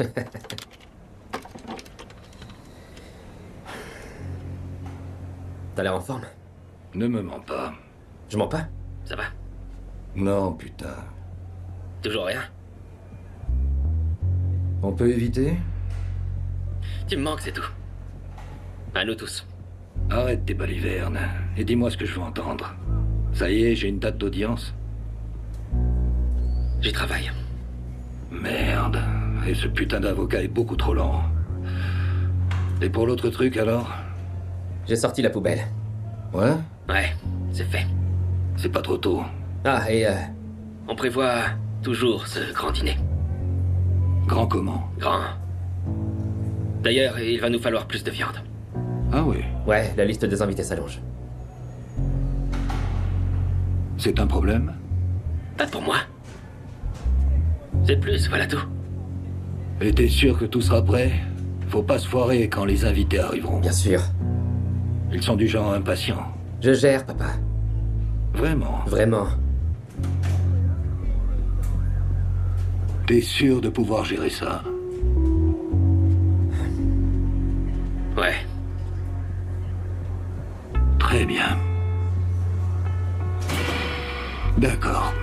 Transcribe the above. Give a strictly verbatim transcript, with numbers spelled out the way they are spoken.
T'as l'air en forme. Ne me mens pas. Je mens pas? Ça va? Non, putain. Toujours rien? On peut éviter? Tu me manques, c'est tout. À nous tous. Arrête tes balivernes et dis-moi ce que je veux entendre. Ça y est, j'ai une date d'audience. J'y travaille. Merde. Et ce putain d'avocat est beaucoup trop lent. Et pour l'autre truc, alors? J'ai sorti la poubelle. Ouais? Ouais, c'est fait. C'est pas trop tôt. Ah, et euh... on prévoit toujours ce grand dîner. Grand comment? Grand. D'ailleurs, il va nous falloir plus de viande. Ah oui? Ouais, la liste des invités s'allonge. C'est un problème? Pas pour moi. C'est plus, voilà tout. Et t'es sûr que tout sera prêt? Faut pas se foirer quand les invités arriveront. Bien sûr. Ils sont du genre impatients. Je gère, papa. Vraiment? Vraiment. T'es sûr de pouvoir gérer ça? Ouais. Très bien. D'accord.